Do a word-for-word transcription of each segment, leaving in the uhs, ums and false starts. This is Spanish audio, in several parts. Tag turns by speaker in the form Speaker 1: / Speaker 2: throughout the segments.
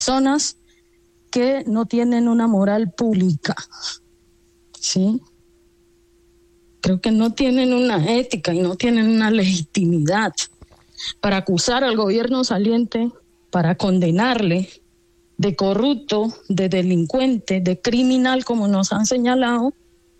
Speaker 1: personas que no tienen una moral pública, ¿sí? Creo que no tienen una ética y no tienen una legitimidad para acusar al gobierno saliente, para condenarle de corrupto, de delincuente, de criminal, como nos han señalado,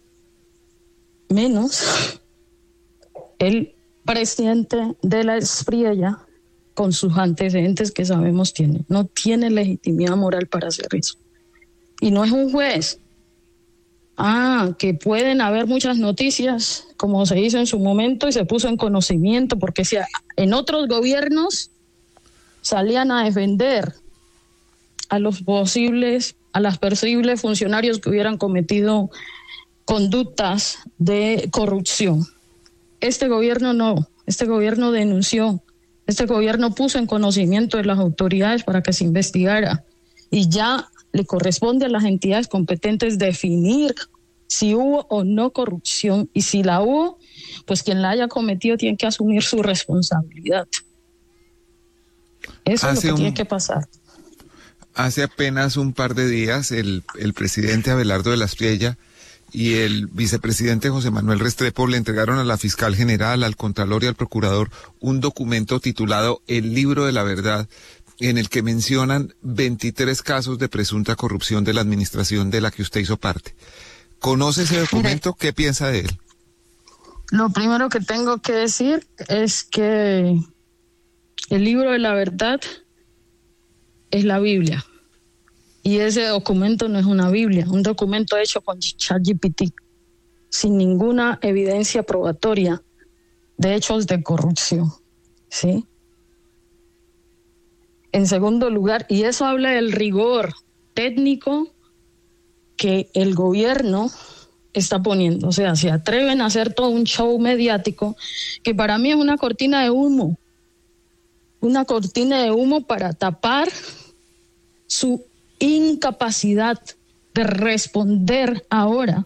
Speaker 1: menos el presidente de la Espriella, con sus antecedentes que sabemos tiene. No tiene legitimidad moral para hacer eso. Y no es un juez. Ah, que pueden haber muchas noticias, como se hizo en su momento y se puso en conocimiento, porque si en otros gobiernos salían a defender a los posibles, a las posibles funcionarios que hubieran cometido conductas de corrupción. Este gobierno no, este gobierno denunció, este gobierno puso en conocimiento de las autoridades para que se investigara y ya le corresponde a las entidades competentes definir si hubo o no corrupción, y si la hubo, pues quien la haya cometido tiene que asumir su responsabilidad. Eso hace es lo que un, tiene que pasar.
Speaker 2: Hace apenas un par de días el, el presidente Abelardo de la Espriella y el vicepresidente José Manuel Restrepo le entregaron a la fiscal general, al contralor y al procurador un documento titulado El Libro de la Verdad, en el que mencionan veintitrés casos de presunta corrupción de la administración de la que usted hizo parte. ¿Conoce ese documento? Mire, ¿qué piensa de él?
Speaker 1: Lo primero que tengo que decir es que el Libro de la Verdad es la Biblia. Y ese documento no es una Biblia, un documento hecho con ChatGPT, sin ninguna evidencia probatoria de hechos de corrupción, ¿sí? En segundo lugar, y eso habla del rigor técnico que el gobierno está poniendo. O sea, se atreven a hacer todo un show mediático que para mí es una cortina de humo, una cortina de humo para tapar su incapacidad de responder ahora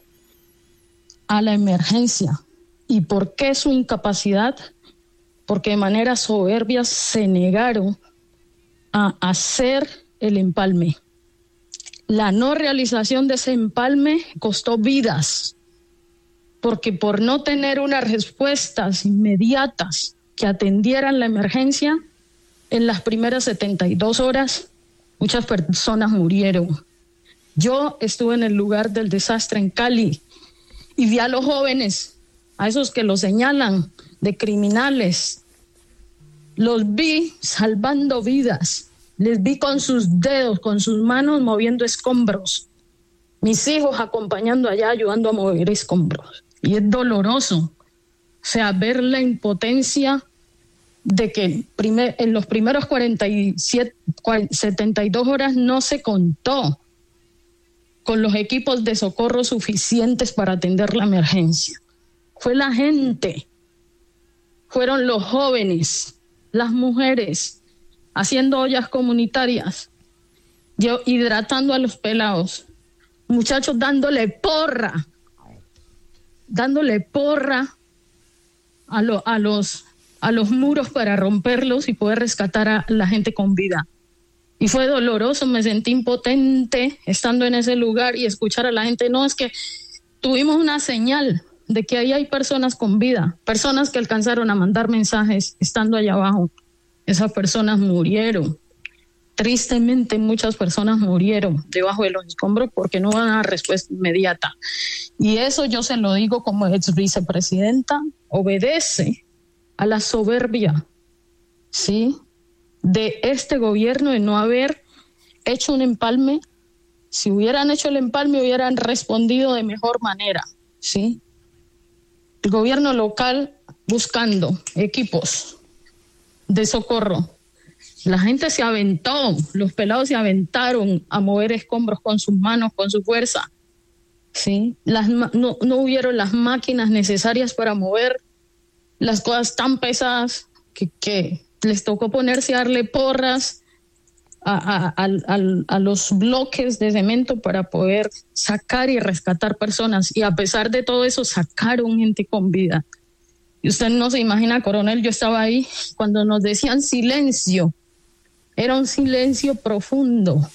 Speaker 1: a la emergencia. ¿Y por qué su incapacidad? Porque de manera soberbia se negaron a hacer el empalme. La no realización de ese empalme costó vidas, porque por no tener unas respuestas inmediatas que atendieran la emergencia, en las primeras setenta y dos horas muchas personas murieron. Yo estuve en el lugar del desastre en Cali y vi a los jóvenes, a esos que los señalan de criminales, los vi salvando vidas, les vi con sus dedos, con sus manos moviendo escombros, mis hijos acompañando allá, ayudando a mover escombros. Y es doloroso, o sea, ver la impotencia de que primer, en los primeros cuarenta y siete, setenta y dos horas no se contó con los equipos de socorro suficientes para atender la emergencia. Fue la gente, fueron los jóvenes, las mujeres, haciendo ollas comunitarias, yo hidratando a los pelados, muchachos dándole porra, dándole porra a, lo, a, los, a los muros para romperlos y poder rescatar a la gente con vida. Y fue doloroso, me sentí impotente estando en ese lugar y escuchar a la gente. No, es que tuvimos una señal de que ahí hay personas con vida, personas que alcanzaron a mandar mensajes estando allá abajo. Esas personas murieron. Tristemente muchas personas murieron debajo de los escombros porque no van a dar respuesta inmediata. Y eso yo se lo digo como ex vicepresidenta, obedece a la soberbia, ¿sí?, de este gobierno de no haber hecho un empalme. Si hubieran hecho el empalme, hubieran respondido de mejor manera, ¿sí? El gobierno local buscando equipos de socorro. La gente se aventó, los pelados se aventaron a mover escombros con sus manos, con su fuerza, ¿sí? Las, no, no hubieron las máquinas necesarias para mover las cosas tan pesadas que, que les tocó ponerse a darle porras a, a, a, a, a los bloques de cemento para poder sacar y rescatar personas. Y a pesar de todo eso, sacaron gente con vida. Y usted no se imagina, coronel, yo estaba ahí cuando nos decían silencio. Era un silencio profundo.